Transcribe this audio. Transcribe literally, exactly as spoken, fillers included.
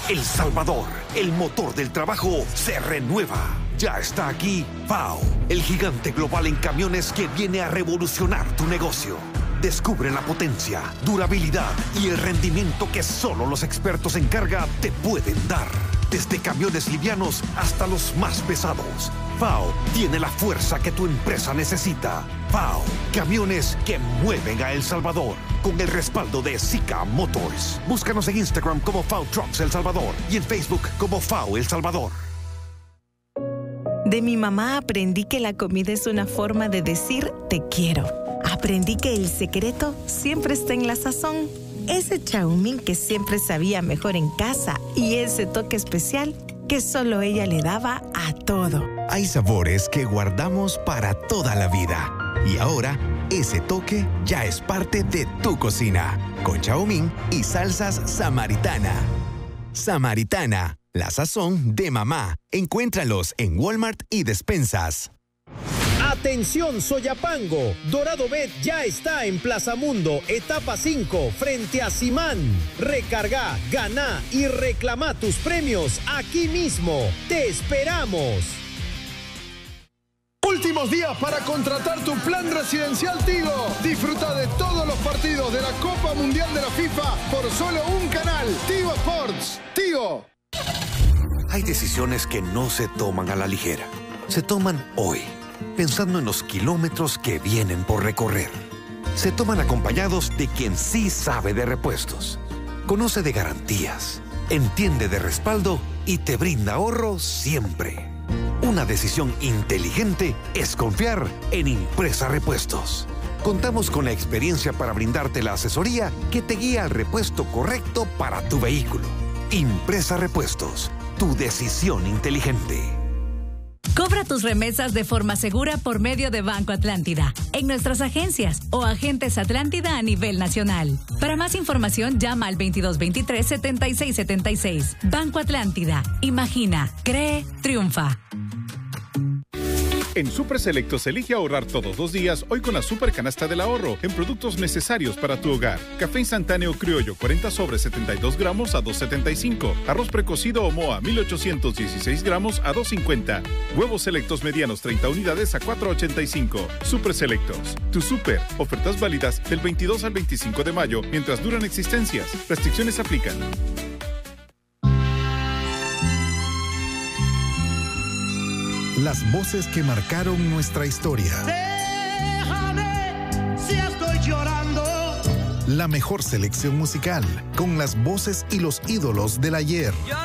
El Salvador, el motor del trabajo, se renueva. Ya está aquí F A O, el gigante global en camiones que viene a revolucionar tu negocio. Descubre la potencia, durabilidad y el rendimiento que solo los expertos en carga te pueden dar. Desde camiones livianos hasta los más pesados, F A O tiene la fuerza que tu empresa necesita. F A O, camiones que mueven a El Salvador, con el respaldo de Sika Motors. Búscanos en Instagram como F A O Trucks El Salvador y en Facebook como F A O El Salvador. De mi mamá aprendí que la comida es una forma de decir te quiero. Aprendí que el secreto siempre está en la sazón. Ese chaumín que siempre sabía mejor en casa y ese toque especial que solo ella le daba a todo. Hay sabores que guardamos para toda la vida. Y ahora, ese toque ya es parte de tu cocina. Con chaumín y salsas Samaritana. Samaritana, la sazón de mamá. Encuéntralos en Walmart y despensas. Atención Soyapango, Dorado Bet ya está en Plaza Mundo, etapa cinco, frente a Simán. Recarga, gana y reclama tus premios aquí mismo. ¡Te esperamos! Últimos días para contratar tu plan residencial Tigo. Disfruta de todos los partidos de la Copa Mundial de la FIFA por solo un canal. Tigo Sports. Tigo. Hay decisiones que no se toman a la ligera. Se toman hoy, pensando en los kilómetros que vienen por recorrer. Se toman acompañados de quien sí sabe de repuestos, conoce de garantías, entiende de respaldo y te brinda ahorro siempre. Una decisión inteligente es confiar en Impresa Repuestos. Contamos con la experiencia para brindarte la asesoría que te guía al repuesto correcto para tu vehículo. Impresa Repuestos, tu decisión inteligente. Cobra tus remesas de forma segura por medio de Banco Atlántida, en nuestras agencias o agentes Atlántida a nivel nacional. Para más información, llama al veintidós veintitrés, setenta y seis setenta y seis. Banco Atlántida. Imagina, cree, triunfa. En Super Selectos elige ahorrar todos los días, hoy con la Super Canasta del Ahorro, en productos necesarios para tu hogar. Café instantáneo criollo, cuarenta sobres, setenta y dos gramos a dos setenta y cinco. Arroz precocido Omoa, mil ochocientos dieciséis gramos a dos cincuenta. Huevos selectos medianos, treinta unidades a cuatro ochenta y cinco. Super Selectos. Tu super. Ofertas válidas del veintidós al veinticinco de mayo, mientras duran existencias. Restricciones aplican. Las voces que marcaron nuestra historia. Déjame si estoy llorando. La mejor selección musical, con las voces y los ídolos del ayer.